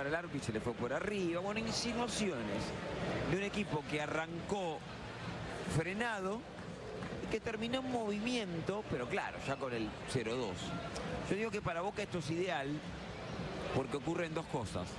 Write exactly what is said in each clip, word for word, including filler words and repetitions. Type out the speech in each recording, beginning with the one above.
el arco y se le fue por arriba. Bueno, insinuaciones de un equipo que arrancó frenado y que terminó en movimiento, pero claro, ya con el cero dos. Yo digo que para Boca esto es ideal porque ocurren dos cosas.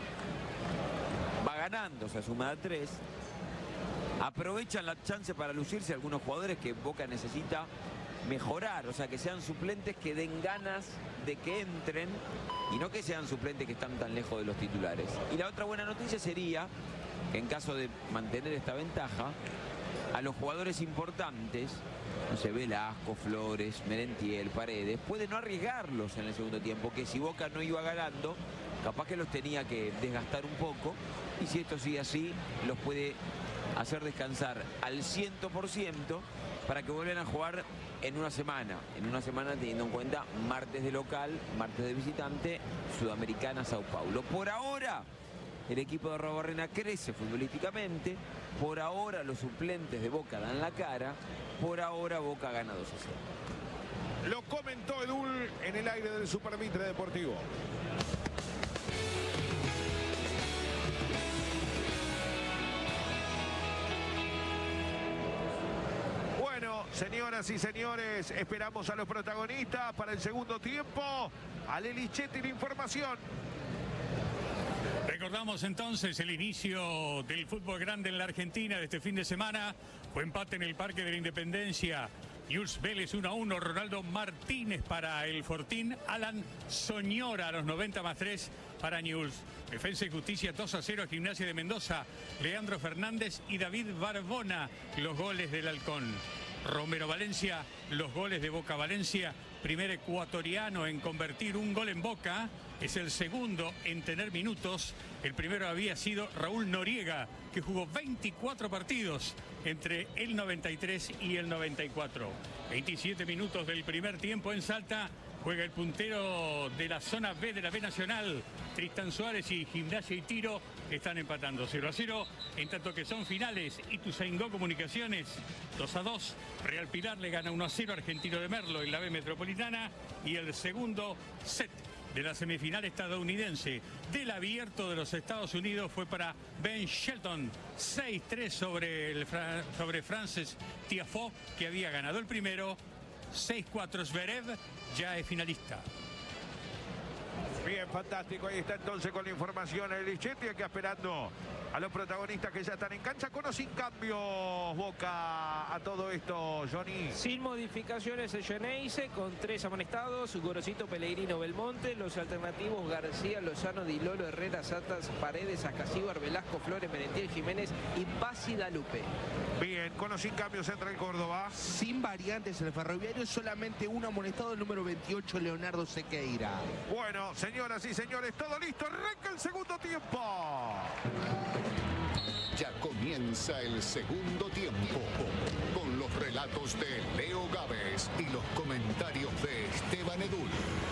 Va ganando, se suma a tres. Aprovechan la chance para lucirse algunos jugadores que Boca necesita mejorar, o sea, que sean suplentes que den ganas de que entren y no que sean suplentes que están tan lejos de los titulares. Y la otra buena noticia sería que en caso de mantener esta ventaja, a los jugadores importantes, no sé, Velasco, Flores, Merentiel, Paredes, puede no arriesgarlos en el segundo tiempo, que si Boca no iba ganando, capaz que los tenía que desgastar un poco, y si esto sigue así, los puede hacer descansar al cien por ciento para que vuelvan a jugar en una semana. En una semana teniendo en cuenta martes de local, martes de visitante, Sudamericana, Sao Paulo. Por ahora, el equipo de Arruabarrena crece futbolísticamente. Por ahora, los suplentes de Boca dan la cara. Por ahora, Boca gana dos a cero. Lo comentó Edul en el aire del Super Mitre Deportivo. Bueno, señoras y señores, esperamos a los protagonistas para el segundo tiempo. Ale Lichetti, la información. Recordamos entonces el inicio del fútbol grande en la Argentina de este fin de semana. Fue empate en el Parque de la Independencia. Newell's Vélez uno a uno. Ronaldo Martínez para el Fortín. Alan Soñora a los noventa más tres para Newell's. Defensa y Justicia dos a cero a Gimnasia de Mendoza. Leandro Fernández y David Barbona los goles del Halcón. Romero Valencia, los goles de Boca Valencia. Primer ecuatoriano en convertir un gol en Boca. Es el segundo en tener minutos. El primero había sido Raúl Noriega, que jugó veinticuatro partidos entre el noventa y tres y el noventa y cuatro. veintisiete minutos del primer tiempo en Salta. Juega el puntero de la zona B de la B Nacional. Tristan Suárez y Gimnasia y Tiro están empatando cero a cero. En tanto que son finales, Ituzaingó Comunicaciones dos a dos. Real Pilar le gana uno a cero a Argentino de Merlo en la B Metropolitana. Y el segundo set de la semifinal estadounidense del Abierto de los Estados Unidos fue para Ben Shelton. seis tres sobre, el, sobre Frances Tiafoe, que había ganado el primero. seis cuatro Zverev, ya es finalista. Bien, fantástico. Ahí está entonces con la información el Lichetti, acá esperando a los protagonistas que ya están en cancha, con o sin cambios. Boca a todo esto, Johnny. Sin modificaciones el Geneise, con tres amonestados: Gorosito, Pellegrino, Belmonte. Los alternativos: García, Lozano, Di Lolo, Herrera, Satas, Paredes, Acasíbar, Velasco, Flores, Merentiel, Jiménez y Pasi Dalupe. Bien, con o sin cambios entra el Córdoba. Sin variantes el Ferroviario, solamente un amonestado, el número veintiocho, Leonardo Sequeira. Bueno, señoras y señores, todo listo, arranca el segundo tiempo. Ya comienza el segundo tiempo, con los relatos de Leo Gávez y los comentarios de Esteban Edul.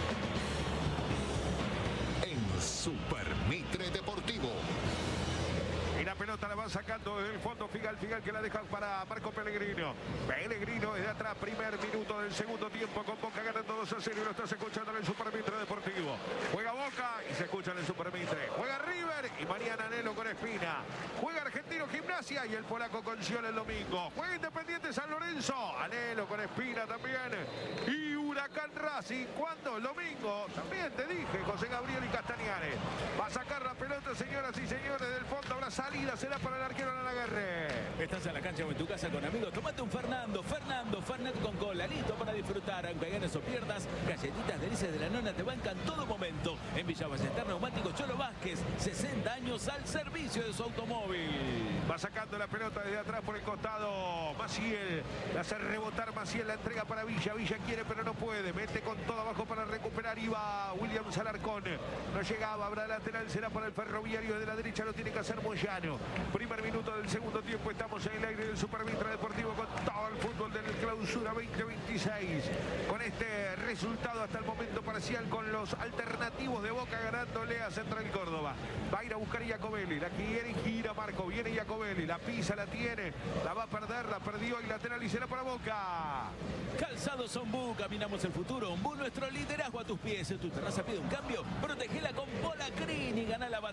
En Super Mitre Deportivo. Y la pelota la va sacando desde el fondo Figal, Figal que la deja para Marco Pellegrino. Pellegrino desde atrás, primer minuto del segundo tiempo, con Boca ganando dos a cero y lo estás escuchando en el Super Mitre Deportivo. Juega Boca y se escucha en el Super Mitre. Juega River y Mariana Anelo con Espina. Juega Argentino Gimnasia y el polaco con Sion el domingo. Juega Independiente San Lorenzo, Anelo con Espina también. Y Huracán Racing, ¿cuándo? El domingo. También te dije, José Gabriel y Castañares. Va a sacar la pelota, señoras y señores, del fondo. Habrá salida, será para el arquero Alaguerre. Estás en la cancha o en tu casa con amigos. Tomate un Fernando, Fernando, Fernet con cola, listo para disfrutar. Aunque ganes o pierdas, galletitas delicias de la nona te bancan todo momento. En Villa Ballester Neumáticos Cholo Vázquez, sesenta años al servicio de su automóvil. Va sacando la pelota desde atrás por el costado Maciel. La hace rebotar Maciel, la entrega para Villa. Villa quiere pero no puede. Mete con todo abajo para recuperar. Iba Williams Alarcón. No llegaba, habrá lateral, será para el Ferroviario. De la derecha lo tiene que hacer Moyano. Primer minuto del segundo tiempo, estamos en el aire del Super Mitre Deportivo con todo el fútbol del Clausura veinte veintiséis. Con este resultado hasta el momento parcial, con los alternativos de Boca ganándole a Central Córdoba. Va a ir a buscar Iacobelli, la quiere y gira Marco, viene Iacobelli, la pisa, la tiene, la va a perder, la perdió y lateral y será para Boca. Calzados Ombú, caminamos el futuro. Ombú, nuestro liderazgo a tus pies. En tu terraza pide un cambio, protegela con Polacrini y gana la batalla.